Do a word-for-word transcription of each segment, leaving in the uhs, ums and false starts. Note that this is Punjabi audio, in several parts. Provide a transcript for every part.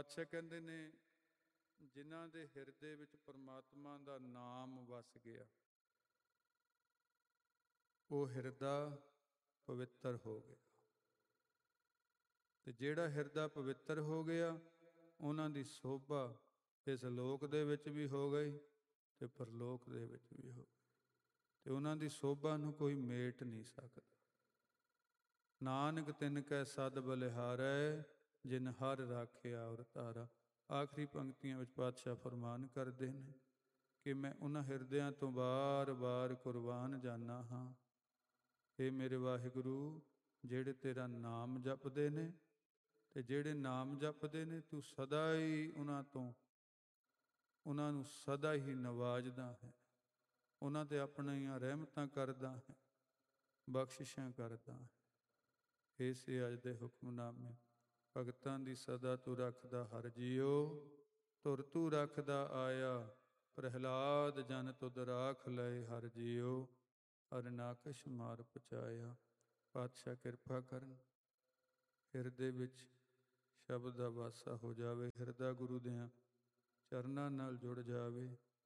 ਪਾਤਸ਼ਾਹ ਕਹਿੰਦੇ ਨੇ, ਜਿਨ੍ਹਾਂ ਦੇ ਹਿਰਦੇ ਵਿੱਚ ਪਰਮਾਤਮਾ ਦਾ ਨਾਮ ਵਸ ਗਿਆ, ਉਹ ਹਿਰਦਾ ਪਵਿੱਤਰ ਹੋ ਗਿਆ। ਤੇ ਜਿਹੜਾ ਹਿਰਦਾ ਪਵਿੱਤਰ ਹੋ ਗਿਆ, ਉਹਨਾਂ ਦੀ ਸੋਭਾ ਇਸ ਲੋਕ ਦੇ ਵਿੱਚ ਵੀ ਹੋ ਗਈ ਤੇ ਪਰਲੋਕ ਦੇ ਵਿੱਚ ਵੀ ਹੋ ਗਈ, ਤੇ ਉਹਨਾਂ ਦੀ ਸੋਭਾ ਨੂੰ ਕੋਈ ਮੇਟ ਨਹੀਂ ਸਕਦਾ। ਨਾਨਕ ਤਿਨ ਕੈ ਸਦ ਬਲਿਹਾਰੈ, ਜਿਨ ਹਰ ਰਾਖਿਆ ਔਰ ਧਾਰਾ। ਆਖਰੀ ਪੰਕਤੀਆਂ ਵਿੱਚ ਪਾਤਸ਼ਾਹ ਫਰਮਾਨ ਕਰਦੇ ਨੇ ਕਿ ਮੈਂ ਉਹਨਾਂ ਹਿਰਦਿਆਂ ਤੋਂ ਵਾਰ-ਵਾਰ ਕੁਰਬਾਨ ਜਾਨਾ ਹਾਂ। ਇਹ ਮੇਰੇ ਵਾਹਿਗੁਰੂ, ਜਿਹੜੇ ਤੇਰਾ ਨਾਮ ਜਪਦੇ ਨੇ, ਤੇ ਜਿਹੜੇ ਨਾਮ ਜਪਦੇ ਨੇ, ਤੂੰ ਸਦਾ ਹੀ ਉਹਨਾਂ ਤੋਂ ਉਹਨਾਂ ਨੂੰ ਸਦਾ ਹੀ ਨਵਾਜ਼ਦਾ ਹੈ, ਉਹਨਾਂ 'ਤੇ ਆਪਣੀਆਂ ਰਹਿਮਤਾਂ ਕਰਦਾ ਹੈ, ਬਖਸ਼ਿਸ਼ਾਂ ਕਰਦਾ ਹੈ। ਇਸੇ ਅੱਜ ਦੇ ਹੁਕਮਨਾਮੇ, ਭਗਤਾਂ ਦੀ ਸਦਾ ਤੂੰ ਰੱਖਦਾ ਹਰ ਜੀਓ, ਧੁਰ ਤੂੰ ਰੱਖਦਾ ਆਇਆ, ਪ੍ਰਹਿਲਾਦ ਜਨ ਤੁਧ ਰਾਖ ਲਏ ਹਰ ਜੀਓ, ਹਰਿਨਾਕਸ਼ ਮਾਰ ਪਹੁੰਚਾਇਆ। ਪਾਤਸ਼ਾਹ ਕਿਰਪਾ ਕਰਨ, ਹਿਰਦੇ ਵਿੱਚ ਸ਼ਬਦ ਦਾ ਵਾਸਾ ਹੋ ਜਾਵੇ, ਹਿਰਦਾ ਗੁਰੂ ਦਿਆਂ ਚਰਨਾਂ ਨਾਲ ਜੁੜ ਜਾਵੇ।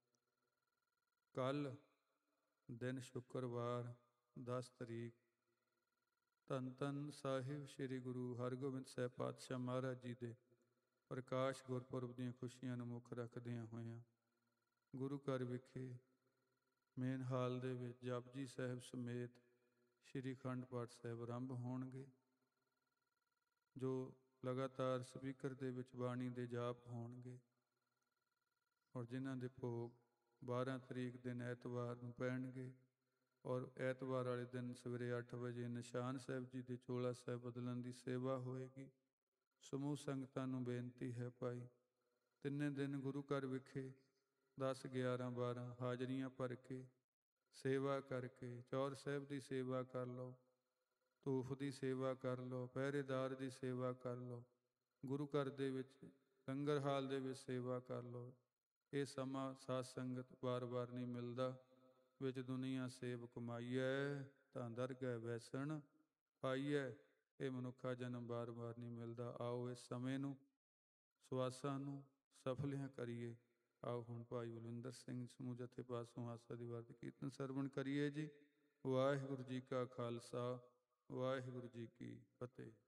ਕੱਲ੍ਹ ਦਿਨ ਸ਼ੁੱਕਰਵਾਰ ਦਸ ਤਰੀਕ, ਧੰਨ ਧੰਨ ਸਾਹਿਬ ਸ੍ਰੀ ਗੁਰੂ ਹਰਗੋਬਿੰਦ ਸਾਹਿਬ ਪਾਤਸ਼ਾਹ ਮਹਾਰਾਜ ਜੀ ਦੇ ਪ੍ਰਕਾਸ਼ ਗੁਰਪੁਰਬ ਦੀਆਂ ਖੁਸ਼ੀਆਂ ਨੂੰ ਮੁੱਖ ਰੱਖਦਿਆਂ ਹੋਇਆਂ, ਗੁਰੂ ਘਰ ਵਿਖੇ ਮੇਨ ਹਾਲ ਦੇ ਵਿੱਚ ਜਪਜੀ ਸਾਹਿਬ ਸਮੇਤ ਸ਼੍ਰੀ ਅਖੰਡ ਪਾਠ ਸਾਹਿਬ ਆਰੰਭ ਹੋਣਗੇ, ਜੋ ਲਗਾਤਾਰ ਸਪੀਕਰ ਦੇ ਵਿੱਚ ਬਾਣੀ ਦੇ ਜਾਪ ਹੋਣਗੇ, ਔਰ ਜਿਨ੍ਹਾਂ ਦੇ ਭੋਗ ਬਾਰਾਂ ਤਰੀਕ ਦਿਨ ਐਤਵਾਰ ਨੂੰ ਪੈਣਗੇ। ਔਰ ਐਤਵਾਰ ਵਾਲੇ ਦਿਨ ਸਵੇਰੇ ਅੱਠ ਵਜੇ ਨਿਸ਼ਾਨ ਸਾਹਿਬ ਜੀ ਦੇ ਚੋਲਾ ਸਾਹਿਬ ਬਦਲਣ ਦੀ ਸੇਵਾ ਹੋਏਗੀ। ਸਮੂਹ ਸੰਗਤਾਂ ਨੂੰ ਬੇਨਤੀ ਹੈ ਭਾਈ, ਤਿੰਨੇ ਦਿਨ ਗੁਰੂ ਘਰ ਵਿਖੇ ਦਸ ਗਿਆਰਾਂ ਬਾਰਾਂ ਹਾਜ਼ਰੀਆਂ ਭਰ ਕੇ ਸੇਵਾ ਕਰਕੇ, ਚੌਰ ਸਾਹਿਬ ਦੀ ਸੇਵਾ ਕਰ ਲਓ, ਧੂਫ ਦੀ ਸੇਵਾ ਕਰ ਲਓ, ਪਹਿਰੇਦਾਰ ਦੀ ਸੇਵਾ ਕਰ ਲਓ, ਗੁਰੂ ਘਰ ਦੇ ਵਿੱਚ ਲੰਗਰ ਹਾਲ ਦੇ ਵਿੱਚ ਸੇਵਾ ਕਰ ਲਓ। ਇਹ ਸਮਾਂ ਸਾਧ ਸੰਗਤ ਵਾਰ-ਵਾਰ ਨਹੀਂ ਮਿਲਦਾ। ਵਿੱਚ ਦੁਨੀਆ ਸੇਵ ਕਮਾਈਐ, ਤਾਂ ਦਰਗਹਿ ਵੈਸਣ ਪਾਈਐ। ਇਹ ਮਨੁੱਖਾ ਜਨਮ ਵਾਰ-ਵਾਰ ਨਹੀਂ ਮਿਲਦਾ। ਆਓ ਇਸ ਸਮੇਂ ਨੂੰ, ਸਵਾਸਾਂ ਨੂੰ ਸਫਲਿਆਂ ਕਰੀਏ। ਆਓ ਹੁਣ ਭਾਈ ਬਲਵਿੰਦਰ ਸਿੰਘ ਸਮੂਹ ਜਥੇ ਪਾਸੋਂ ਆਸਾ ਦੀ ਵਾਰ ਕੀਰਤਨ ਸਰਵਣ ਕਰੀਏ ਜੀ। ਵਾਹਿਗੁਰੂ ਜੀ ਕਾ ਖਾਲਸਾ, ਵਾਹਿਗੁਰੂ ਜੀ ਕੀ ਫਤਿਹ।